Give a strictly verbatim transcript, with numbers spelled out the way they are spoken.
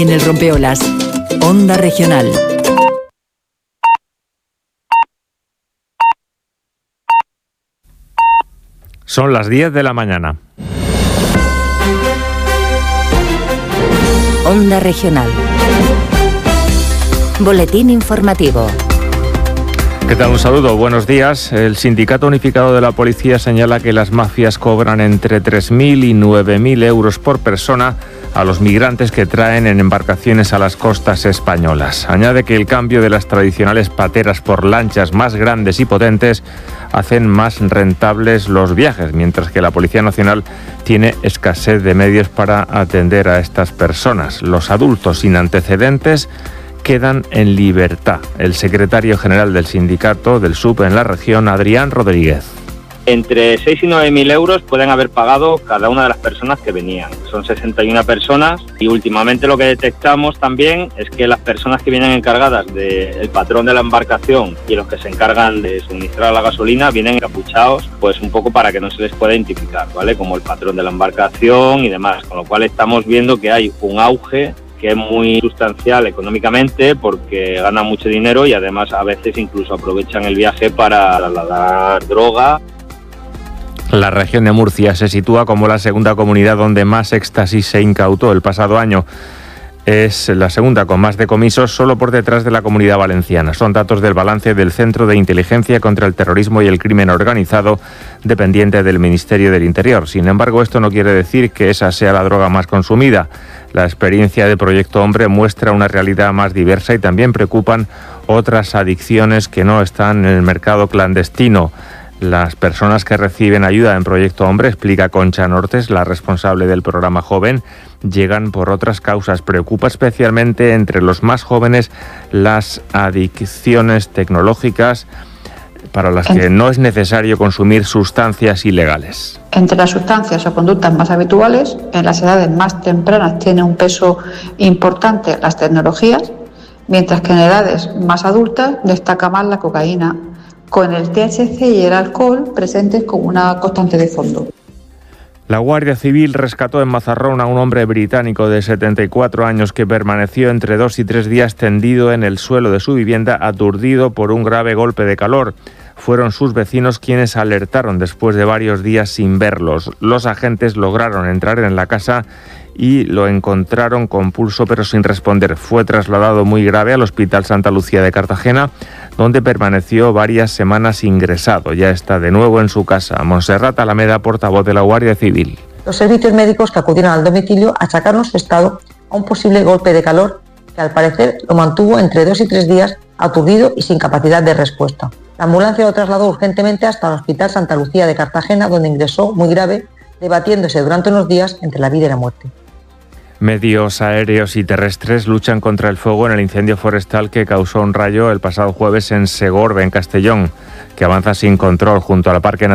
En el Rompeolas, Onda Regional. Son las diez de la mañana. Onda Regional. Boletín informativo. ¿Qué tal? Un saludo, buenos días. El Sindicato Unificado de la Policía señala que las mafias cobran entre tres mil y nueve mil euros por persona a los migrantes que traen en embarcaciones a las costas españolas. Añade que el cambio de las tradicionales pateras por lanchas más grandes y potentes hacen más rentables los viajes, mientras que la Policía Nacional tiene escasez de medios para atender a estas personas. Los adultos sin antecedentes quedan en libertad. El secretario general del sindicato del S U P en la región, Adrián Rodríguez. Entre seis y nueve mil euros pueden haber pagado cada una de las personas que venían. Son sesenta y una personas y últimamente lo que detectamos también es que las personas que vienen encargadas del patrón de la embarcación y los que se encargan de suministrar la gasolina vienen encapuchados, pues un poco para que no se les pueda identificar, ¿vale? Como el patrón de la embarcación y demás, con lo cual estamos viendo que hay un auge que es muy sustancial económicamente porque ganan mucho dinero y además a veces incluso aprovechan el viaje para trasladar droga. La región de Murcia se sitúa como la segunda comunidad donde más éxtasis se incautó el pasado año. Es la segunda con más decomisos, solo por detrás de la Comunidad Valenciana. Son datos del balance del Centro de Inteligencia contra el Terrorismo y el Crimen Organizado, dependiente del Ministerio del Interior. Sin embargo, esto no quiere decir que esa sea la droga más consumida. La experiencia de Proyecto Hombre muestra una realidad más diversa y también preocupan otras adicciones que no están en el mercado clandestino. Las personas que reciben ayuda en Proyecto Hombre, explica Concha Nortes, la responsable del programa Joven, llegan por otras causas. Preocupa especialmente entre los más jóvenes las adicciones tecnológicas para las que no es necesario consumir sustancias ilegales. Entre las sustancias o conductas más habituales, en las edades más tempranas tiene un peso importante las tecnologías, mientras que en edades más adultas destaca más la cocaína, con el T H C y el alcohol presentes como una constante de fondo. La Guardia Civil rescató en Mazarrón a un hombre británico de setenta y cuatro años que permaneció entre dos y tres días tendido en el suelo de su vivienda, aturdido por un grave golpe de calor. Fueron sus vecinos quienes alertaron después de varios días sin verlos. Los agentes lograron entrar en la casa y lo encontraron con pulso pero sin responder. Fue trasladado muy grave al Hospital Santa Lucía de Cartagena, donde permaneció varias semanas ingresado. Ya está de nuevo en su casa. Montserrat Alameda, portavoz de la Guardia Civil. Los servicios médicos que acudieron al domicilio achacaron su estado a un posible golpe de calor que al parecer lo mantuvo entre dos y tres días aturdido y sin capacidad de respuesta. La ambulancia lo trasladó urgentemente hasta el Hospital Santa Lucía de Cartagena, donde ingresó muy grave, debatiéndose durante unos días entre la vida y la muerte. Medios aéreos y terrestres luchan contra el fuego en el incendio forestal que causó un rayo el pasado jueves en Segorbe, en Castellón, que avanza sin control junto al Parque Nacional